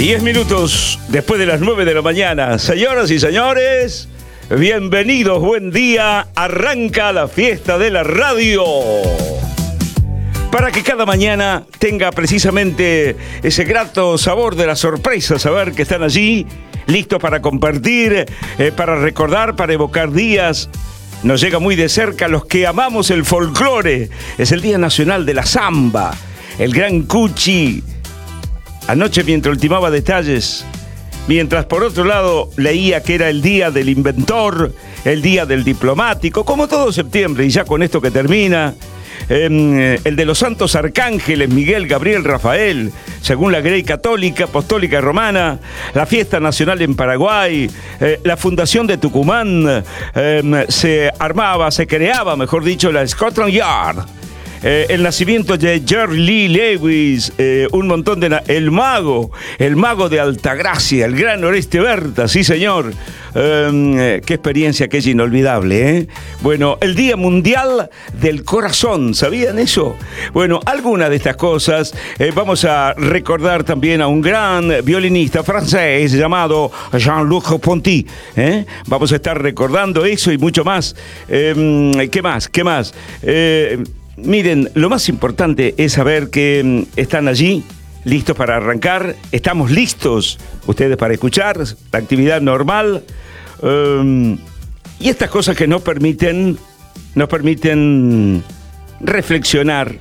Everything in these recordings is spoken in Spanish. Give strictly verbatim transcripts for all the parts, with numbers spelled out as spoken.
Diez minutos después de las nueve de la mañana. Señoras y señores, bienvenidos, buen día. Arranca la fiesta de la radio. Para que cada mañana tenga precisamente ese grato sabor de la sorpresa, saber que están allí, listos para compartir, eh, para recordar, para evocar días. Nos llega muy de cerca los que amamos el folclore. Es el Día Nacional de la Samba. El gran Cuchi. Anoche, mientras ultimaba detalles, mientras por otro lado leía que era el día del inventor, el día del diplomático, como todo septiembre, y ya con esto que termina, eh, el de los santos arcángeles, Miguel, Gabriel, Rafael, según la Grey Católica, Apostólica y Romana, la fiesta nacional en Paraguay, eh, la fundación de Tucumán, eh, se armaba, se creaba, mejor dicho, la Scotland Yard. Eh, el nacimiento de Jerry Lee Lewis, eh, un montón de... Na- el mago, el mago de Altagracia, el gran Oreste Berta, sí señor. Eh, qué experiencia, que es inolvidable, ¿eh? Bueno, el Día Mundial del Corazón, ¿sabían eso? Bueno, algunas de estas cosas. Eh, vamos a recordar también a un gran violinista francés llamado Jean-Luc Ponty, ¿eh? Vamos a estar recordando eso y mucho más. Eh, ¿Qué más? ¿Qué más? Eh... Miren, lo más importante es saber que um, están allí, listos para arrancar. Estamos listos, ustedes, para escuchar la actividad normal. Um, y estas cosas que nos permiten, nos permiten reflexionar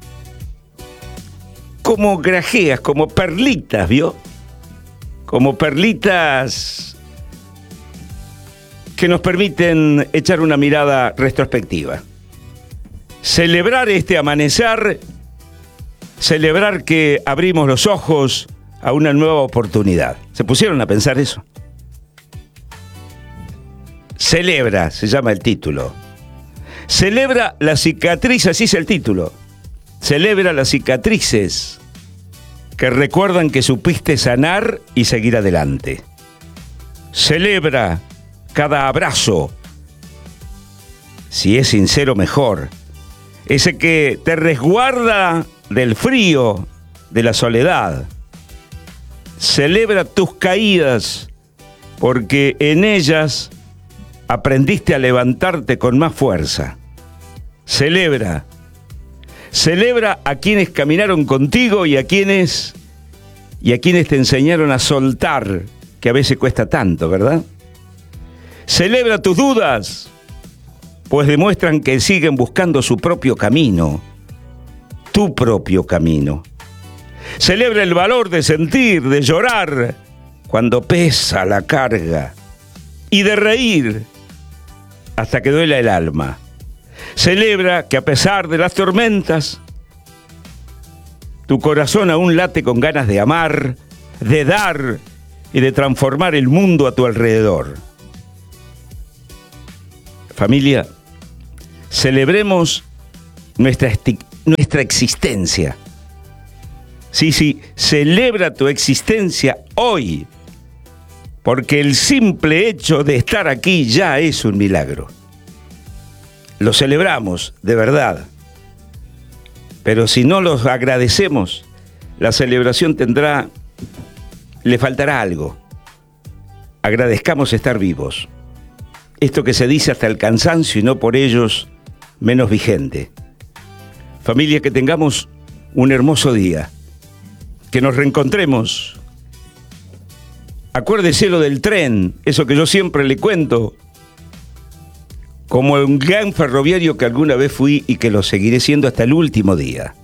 como grajeas, como perlitas, ¿vio? Como perlitas que nos permiten echar una mirada retrospectiva. Celebrar este amanecer, celebrar que abrimos los ojos a una nueva oportunidad. ¿Se pusieron a pensar eso? Celebra, se llama el título. Celebra la cicatriz, así es el título. Celebra las cicatrices que recuerdan que supiste sanar y seguir adelante. Celebra cada abrazo. Si es sincero, mejor. Ese que te resguarda del frío, de la soledad. Celebra tus caídas, porque en ellas aprendiste a levantarte con más fuerza. Celebra. Celebra a quienes caminaron contigo y a quienes, y a quienes te enseñaron a soltar, que a veces cuesta tanto, ¿verdad? Celebra tus dudas, pues demuestran que siguen buscando su propio camino, tu propio camino. Celebra el valor de sentir, de llorar, cuando pesa la carga, y de reír hasta que duela el alma. Celebra que a pesar de las tormentas, tu corazón aún late con ganas de amar, de dar y de transformar el mundo a tu alrededor. Familia, celebremos nuestra, esti- nuestra existencia. Sí, sí, celebra tu existencia hoy, porque el simple hecho de estar aquí ya es un milagro. Lo celebramos, de verdad. Pero si no los agradecemos, la celebración tendrá, le faltará algo. Agradezcamos estar vivos. Esto que se dice hasta el cansancio y no por ellos menos vigente. Familia, que tengamos un hermoso día. Que nos reencontremos. Acuérdese lo del tren, eso que yo siempre le cuento. Como un gran ferroviario que alguna vez fui y que lo seguiré siendo hasta el último día.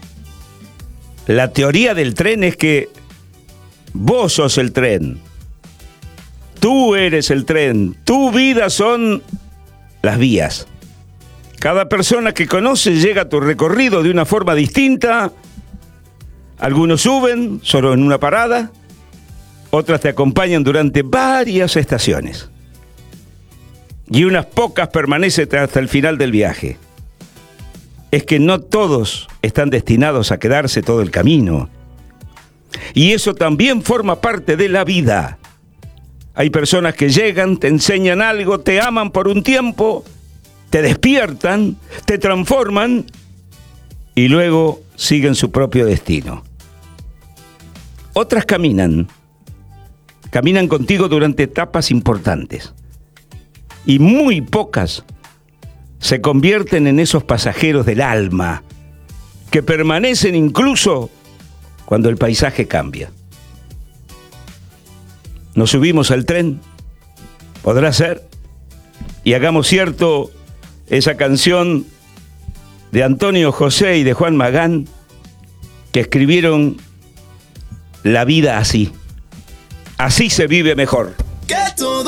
La teoría del tren es que vos sos el tren. Tú eres el tren, tu vida son las vías. Cada persona que conoces llega a tu recorrido de una forma distinta. Algunos suben solo en una parada, otras te acompañan durante varias estaciones. Y unas pocas permanecen hasta el final del viaje. Es que no todos están destinados a quedarse todo el camino. Y eso también forma parte de la vida. Hay personas que llegan, te enseñan algo, te aman por un tiempo, te despiertan, te transforman y luego siguen su propio destino. Otras caminan, caminan contigo durante etapas importantes. Y muy pocas se convierten en esos pasajeros del alma, que permanecen incluso cuando el paisaje cambia. Nos subimos al tren, podrá ser, y hagamos cierto esa canción de Antonio José y de Juan Magán, que escribieron la vida así. Así se vive mejor. Que todo